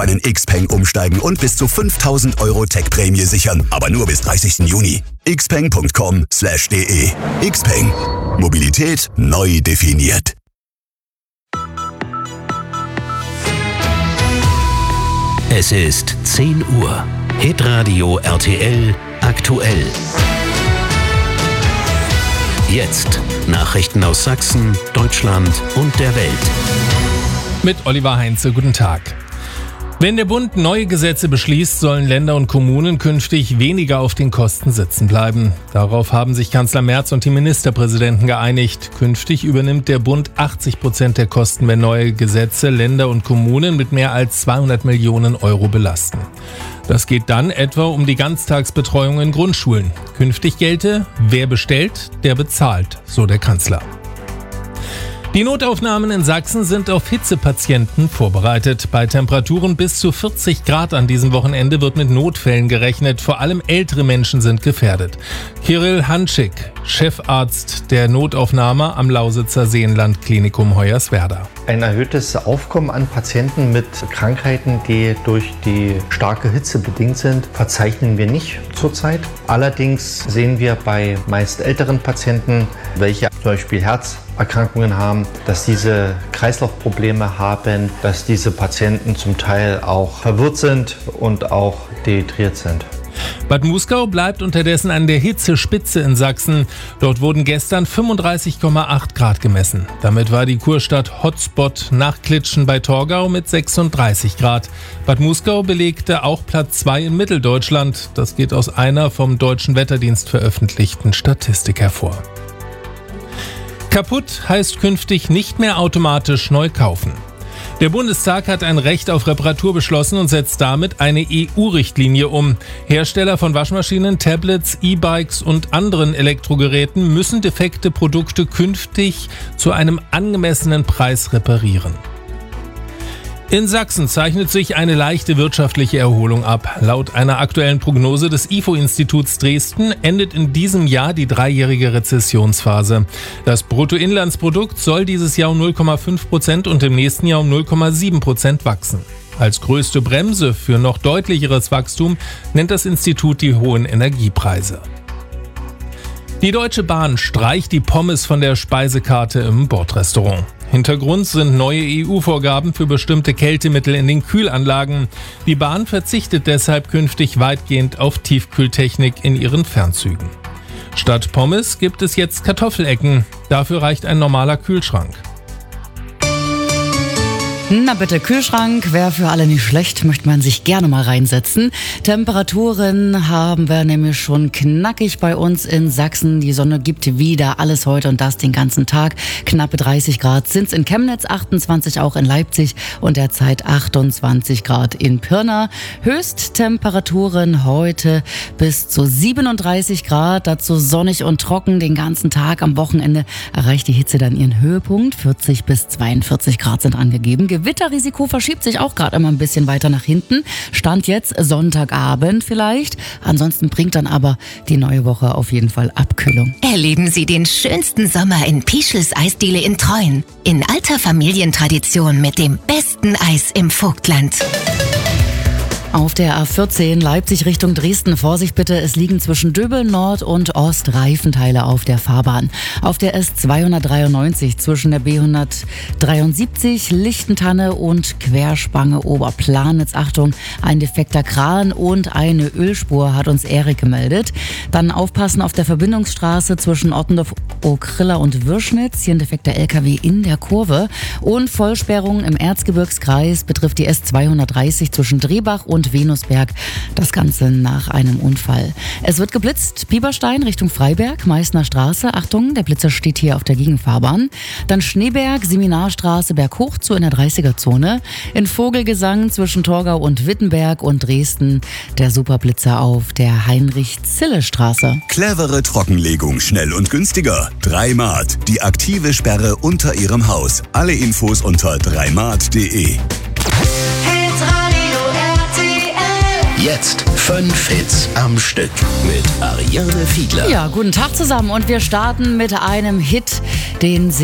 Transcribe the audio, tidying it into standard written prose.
Einen Xpeng umsteigen und bis zu 5.000 € Tech-Prämie sichern. Aber nur bis 30. Juni. xpeng.com/de. Xpeng. Mobilität neu definiert. Es ist 10 Uhr. Hitradio RTL aktuell. Jetzt Nachrichten aus Sachsen, Deutschland und der Welt. Mit Oliver Heinze, guten Tag. Wenn der Bund neue Gesetze beschließt, sollen Länder und Kommunen künftig weniger auf den Kosten sitzen bleiben. Darauf haben sich Kanzler Merz und die Ministerpräsidenten geeinigt. Künftig übernimmt der Bund 80% der Kosten, wenn neue Gesetze Länder und Kommunen mit mehr als 200 Millionen € belasten. Das geht dann etwa um die Ganztagsbetreuung in Grundschulen. Künftig gelte, wer bestellt, der bezahlt, so der Kanzler. Die Notaufnahmen in Sachsen sind auf Hitzepatienten vorbereitet. Bei Temperaturen bis zu 40 Grad an diesem Wochenende wird mit Notfällen gerechnet. Vor allem ältere Menschen sind gefährdet. Kirill Hanschik, Chefarzt der Notaufnahme am Lausitzer Seenland-Klinikum Hoyerswerda. Ein erhöhtes Aufkommen an Patienten mit Krankheiten, die durch die starke Hitze bedingt sind, verzeichnen wir nicht zurzeit. Allerdings sehen wir bei meist älteren Patienten, welche zum Beispiel Herzerkrankungen haben, dass diese Kreislaufprobleme haben, dass diese Patienten zum Teil auch verwirrt sind und auch dehydriert sind. Bad Muskau bleibt unterdessen an der Hitzespitze in Sachsen. Dort wurden gestern 35,8 Grad gemessen. Damit war die Kurstadt Hotspot nach Klitschen bei Torgau mit 36 Grad. Bad Muskau belegte auch Platz 2 in Mitteldeutschland. Das geht aus einer vom Deutschen Wetterdienst veröffentlichten Statistik hervor. Kaputt heißt künftig nicht mehr automatisch neu kaufen. Der Bundestag hat ein Recht auf Reparatur beschlossen und setzt damit eine EU-Richtlinie um. Hersteller von Waschmaschinen, Tablets, E-Bikes und anderen Elektrogeräten müssen defekte Produkte künftig zu einem angemessenen Preis reparieren. In Sachsen zeichnet sich eine leichte wirtschaftliche Erholung ab. Laut einer aktuellen Prognose des IFO-Instituts Dresden endet in diesem Jahr die 3-jährige Rezessionsphase. Das Bruttoinlandsprodukt soll dieses Jahr um 0,5% und im nächsten Jahr um 0,7% wachsen. Als größte Bremse für noch deutlicheres Wachstum nennt das Institut die hohen Energiepreise. Die Deutsche Bahn streicht die Pommes von der Speisekarte im Bordrestaurant. Hintergrund sind neue EU-Vorgaben für bestimmte Kältemittel in den Kühlanlagen. Die Bahn verzichtet deshalb künftig weitgehend auf Tiefkühltechnik in ihren Fernzügen. Statt Pommes gibt es jetzt Kartoffelecken. Dafür reicht ein normaler Kühlschrank. Na bitte, Kühlschrank wäre für alle nicht schlecht, möchte man sich gerne mal reinsetzen. Temperaturen haben wir nämlich schon knackig bei uns in Sachsen. Die Sonne gibt wieder alles heute und das den ganzen Tag. Knappe 30 Grad sind's in Chemnitz, 28 auch in Leipzig und derzeit 28 Grad in Pirna. Höchsttemperaturen heute bis zu 37 Grad, dazu sonnig und trocken den ganzen Tag. Am Wochenende erreicht die Hitze dann ihren Höhepunkt. 40 bis 42 Grad sind angegeben. Gewitterrisiko verschiebt sich auch gerade immer ein bisschen weiter nach hinten. Stand jetzt Sonntagabend vielleicht. Ansonsten bringt dann aber die neue Woche auf jeden Fall Abkühlung. Erleben Sie den schönsten Sommer in Pischels Eisdiele in Treuen. In alter Familientradition mit dem besten Eis im Vogtland. Auf der A14 Leipzig Richtung Dresden, Vorsicht bitte, es liegen zwischen Döbeln Nord und Ost Reifenteile auf der Fahrbahn. Auf der S293 zwischen der B173 Lichtentanne und Querspange Oberplanitz, Achtung, ein defekter Kran und eine Ölspur, hat uns Erik gemeldet. Dann aufpassen auf der Verbindungsstraße zwischen Ottendorf, Okrilla und Würschnitz, hier ein defekter LKW in der Kurve. Und Vollsperrung im Erzgebirgskreis betrifft die S230 zwischen Drehbach und Venusberg. Das Ganze nach einem Unfall. Es wird geblitzt. Bieberstein Richtung Freiberg, Meißner Straße. Achtung, der Blitzer steht hier auf der Gegenfahrbahn. Dann Schneeberg, Seminarstraße, Berghoch zu in der 30er-Zone. In Vogelgesang zwischen Torgau und Wittenberg und Dresden der Superblitzer auf der Heinrich-Zille-Straße. Clevere Trockenlegung, schnell und günstiger. 3Mart, die aktive Sperre unter Ihrem Haus. Alle Infos unter 3mart.de. Jetzt 5 Hits am Stück mit Ariane Fiedler. Ja, guten Tag zusammen und wir starten mit einem Hit, den